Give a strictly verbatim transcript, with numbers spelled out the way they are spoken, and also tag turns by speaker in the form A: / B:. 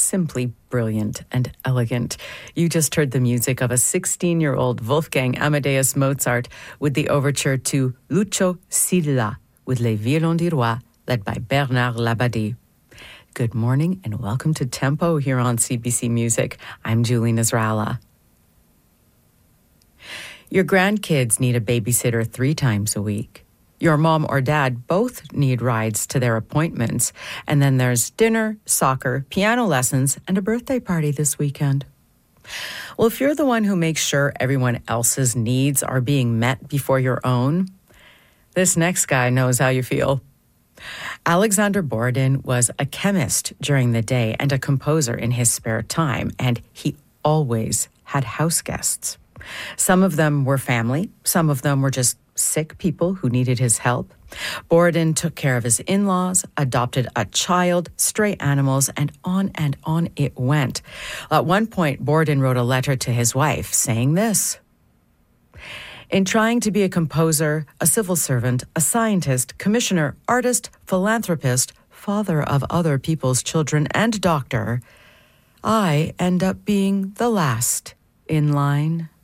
A: simply brilliant and elegant. You just heard the music of a sixteen-year-old Wolfgang Amadeus Mozart with the overture to Lucio Silla with Les Violons du Roi, led by Bernard Labadie. Good morning and welcome to Tempo here on C B C Music. I'm Julie Nasrallah. Your grandkids need a babysitter three times a week. Your mom or dad both need rides to their appointments. And then there's dinner, soccer, piano lessons, and a birthday party this weekend. Well, if you're the one who makes sure everyone else's needs are being met before your own, this next guy knows how you feel. Alexander Borodin was a chemist during the day and a composer in his spare time, and he always had house guests. Some of them were family, some of them were just sick people who needed his help. Borodin took care of his in-laws, adopted a child, stray animals, and on and on it went. At one point, Borodin wrote a letter to his wife saying this: "In trying to be a composer, a civil servant, a scientist, commissioner, artist, philanthropist, father of other people's children, and doctor, I end up being the last in line."